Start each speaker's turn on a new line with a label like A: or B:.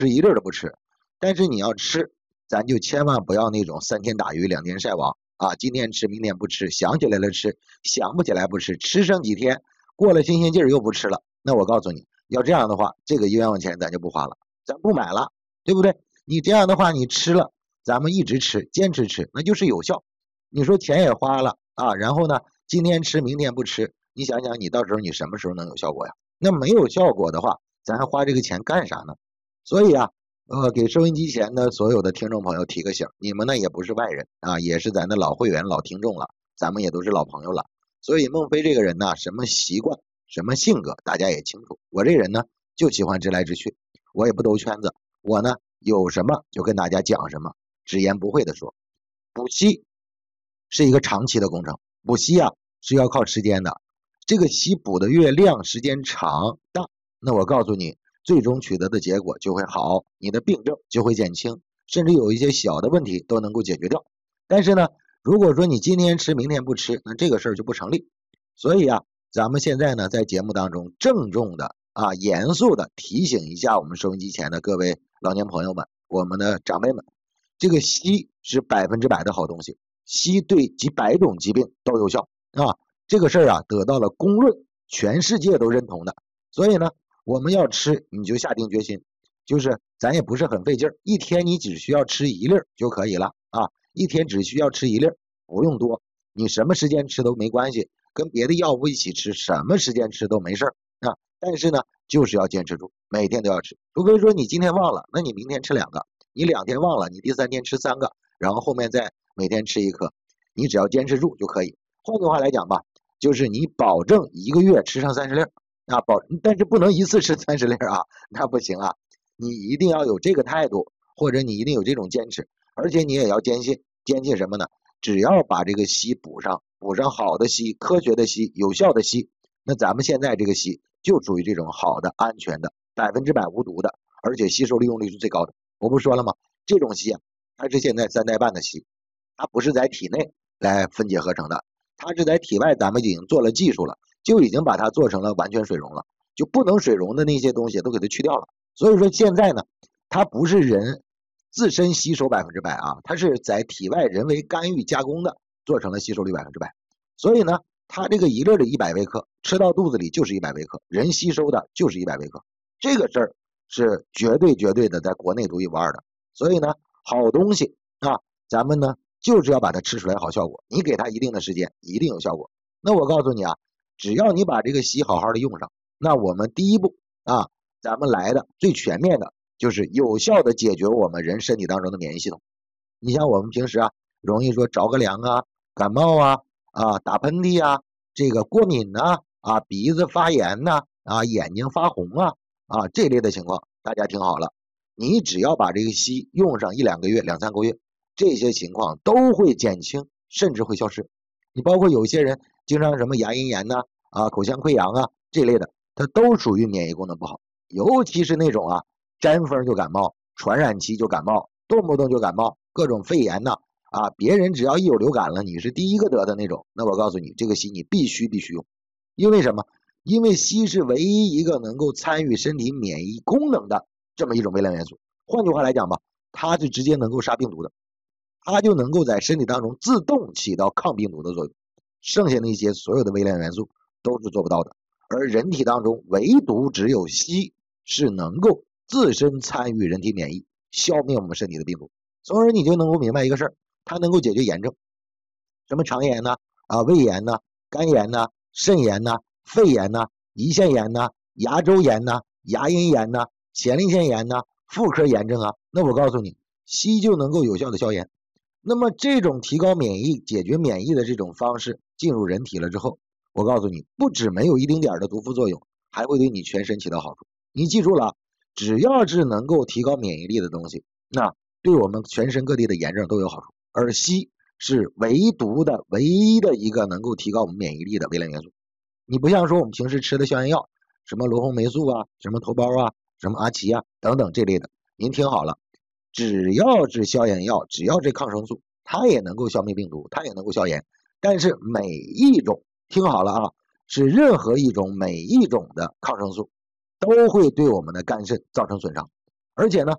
A: 是一粒都不吃。但是你要吃，咱就千万不要那种3天打鱼2天晒网啊，今天吃明天不吃，想起来了吃，想不起来不吃，吃上几天过了新鲜劲儿又不吃了。那我告诉你，要这样的话，这个冤枉钱咱就不花了，咱不买了，对不对？你这样的话，你吃了，咱们一直吃，坚持吃，那就是有效。你说钱也花了啊，然后呢，今天吃明天不吃，你想想你到时候你什么时候能有效果呀？那没有效果的话，咱还花这个钱干啥呢？所以啊，给收音机前的所有的听众朋友提个醒，你们呢也不是外人啊，也是咱的老会员、老听众了，咱们也都是老朋友了。所以孟非这个人呢，什么习惯、什么性格，大家也清楚。我这人呢，就喜欢直来直去，我也不兜圈子。我呢，有什么就跟大家讲什么，直言不讳的说。补习是一个长期的工程，补习啊是要靠时间的。这个习补的越量，时间长大，那我告诉你，最终取得的结果就会好，你的病症就会减轻，甚至有一些小的问题都能够解决掉。但是呢，如果说你今天吃明天不吃，那这个事儿就不成立。所以啊，咱们现在呢在节目当中郑重的啊严肃的提醒一下我们收音机前的各位老年朋友们，我们的长辈们，这个硒是100%的好东西，硒对几百种疾病都有效啊。这个事儿啊得到了公论，全世界都认同的。所以呢，我们要吃，你就下定决心，就是咱也不是很费劲儿，一天你只需要吃1粒就可以了啊，一天只需要吃1粒，不用多，你什么时间吃都没关系，跟别的药物一起吃，什么时间吃都没事儿啊。但是呢，就是要坚持住，每天都要吃，除非说你今天忘了，那你明天吃2个，你2天忘了，你第3天吃3个，然后后面再每天吃1颗，你只要坚持住就可以。换句话来讲吧，就是你保证1个月吃上30粒啊，但是不能一次吃30粒啊，那不行啊，你一定要有这个态度，或者你一定有这种坚持，而且你也要坚信什么呢？只要把这个硒补上好的硒，科学的硒，有效的硒，那咱们现在这个硒就属于这种好的、安全的、100%无毒的，而且吸收利用率是最高的。我不是说了吗？这种硒啊，它是现在3代半的硒，它不是在体内来分解合成的，它是在体外，咱们已经做了技术了，就已经把它做成了完全水溶了，就不能水溶的那些东西都给它去掉了。所以说现在呢，它不是人自身吸收100%啊，它是在体外人为干预加工的，做成了吸收率100%。所以呢，它这个1粒的100微克吃到肚子里就是100微克，人吸收的就是100微克，这个事儿是绝对的在国内独一无二的。所以呢，好东西啊，咱们呢就是要把它吃出来好效果，你给它一定的时间，一定有效果。那我告诉你啊，只要你把这个硒好好的用上，那我们第一步啊，咱们来的最全面的就是有效的解决我们人身体当中的免疫系统。你像我们平时啊，容易说着个凉啊、感冒啊、打喷嚏啊、这个过敏啊、鼻子发炎啊、眼睛发红啊这类的情况，大家听好了，你只要把这个硒用上1-2个月、2-3个月，这些情况都会减轻，甚至会消失。你包括有些人经常什么牙龈炎口腔溃疡这类的，它都属于免疫功能不好，尤其是那种沾风就感冒、传染期就感冒、动不动就感冒、各种肺炎别人只要一有流感了，你是第一个得的那种，那我告诉你，这个硒你必须用。因为什么？因为硒是唯一一个能够参与身体免疫功能的这么一种微量元素。换句话来讲吧，它是直接能够杀病毒的，它就能够在身体当中自动起到抗病毒的作用，剩下那些所有的微量元素都是做不到的。而人体当中唯独只有硒是能够自身参与人体免疫，消灭我们身体的病毒。从而你就能够明白一个事儿，它能够解决炎症，什么肠炎胃炎肝炎肾炎肺炎胰腺炎牙周炎牙龈炎前列腺炎妇科炎症那我告诉你，硒就能够有效的消炎。那么这种提高免疫、解决免疫的这种方式进入人体了之后，我告诉你，不止没有一丁点的毒副作用，还会对你全身起到好处。你记住了，只要是能够提高免疫力的东西，那对我们全身各地的炎症都有好处。而硒是唯一的一个能够提高我们免疫力的微量元素。你不像说我们平时吃的消炎药，什么罗红霉素什么头孢什么阿奇等等这类的，您听好了，只要是消炎药，只要是抗生素，它也能够消灭病毒，它也能够消炎。但是每一种，听好了是任何一种每一种的抗生素都会对我们的肝肾造成损伤。而且呢，